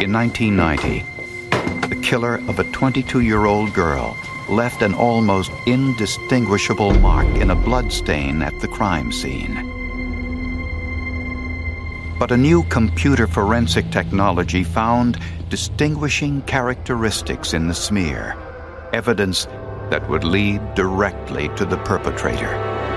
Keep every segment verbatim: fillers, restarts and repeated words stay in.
In nineteen ninety, the killer of a twenty-two-year-old girl left an almost indistinguishable mark in a bloodstain at the crime scene. But a new computer forensic technology found distinguishing characteristics in the smear, evidence that would lead directly to the perpetrator.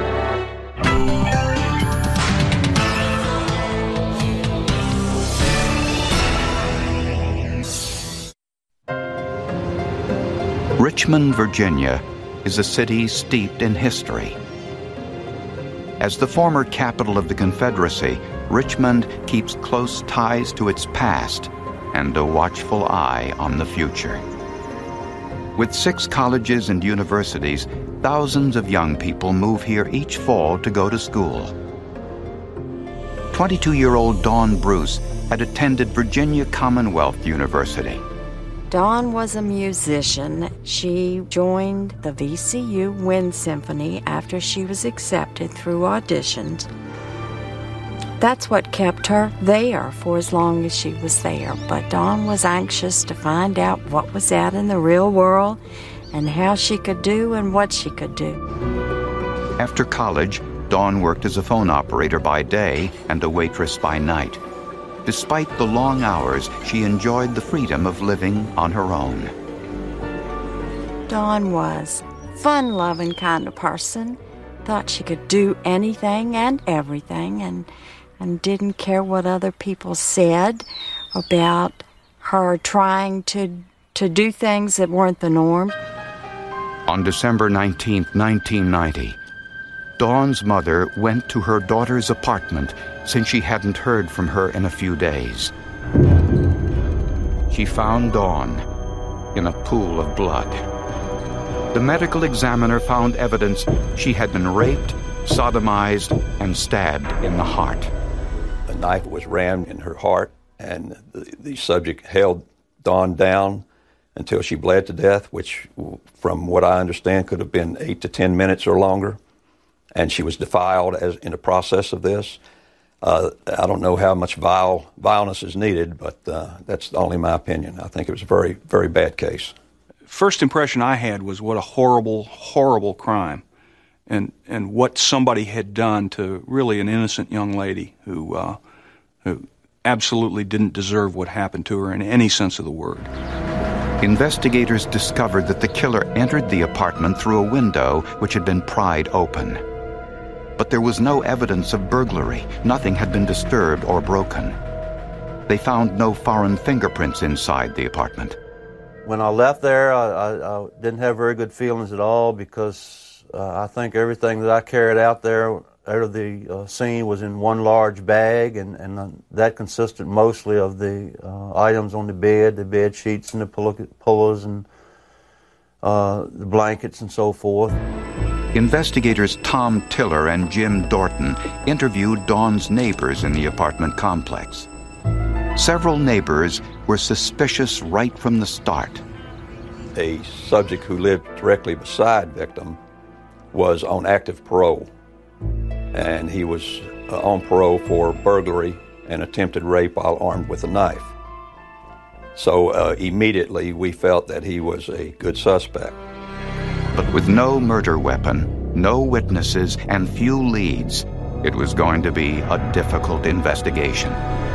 Richmond, Virginia, is a city steeped in history. As the former capital of the Confederacy, Richmond keeps close ties to its past and a watchful eye on the future. With six colleges and universities, thousands of young people move here each fall to go to school. twenty-two-year-old Dawn Bruce had attended Virginia Commonwealth University. Dawn was a musician. She joined the V C U Wind Symphony after she was accepted through auditions. That's what kept her there for as long as she was there. But Dawn was anxious to find out what was out in the real world and how she could do and what she could do. After college, Dawn worked as a phone operator by day and a waitress by night. Despite the long hours, she enjoyed the freedom of living on her own. Dawn was a fun-loving kind of person, thought she could do anything and everything, and, and didn't care what other people said about her trying to, to do things that weren't the norm. On December nineteenth, nineteen ninety, Dawn's mother went to her daughter's apartment since she hadn't heard from her in a few days. She found Dawn in a pool of blood. The medical examiner found evidence she had been raped, sodomized, and stabbed in the heart. A knife was rammed in her heart, and the, the subject held Dawn down until she bled to death, which, from what I understand, could have been eight to ten minutes or longer. And she was defiled as in the process of this. Uh, I don't know how much vile vileness is needed, but uh, that's only my opinion. I think it was a very, very bad case. First impression I had was what a horrible, horrible crime, and and what somebody had done to really an innocent young lady who uh, who absolutely didn't deserve what happened to her in any sense of the word. Investigators discovered that the killer entered the apartment through a window which had been pried open. But there was no evidence of burglary. Nothing had been disturbed or broken. They found no foreign fingerprints inside the apartment. When I left there, I, I, I didn't have very good feelings at all because uh, I think everything that I carried out there, out of the uh, scene, was in one large bag, and, and uh, that consisted mostly of the uh, items on the bed, the bed sheets and the pillow, pillows and uh, the blankets and so forth. Investigators Tom Tiller and Jim Dorton interviewed Dawn's neighbors in the apartment complex. Several neighbors were suspicious right from the start. A subject who lived directly beside victim was on active parole, and he was uh, on parole for burglary and attempted rape while armed with a knife. So uh, immediately we felt that he was a good suspect. But with no murder weapon, no witnesses, and few leads, it was going to be a difficult investigation.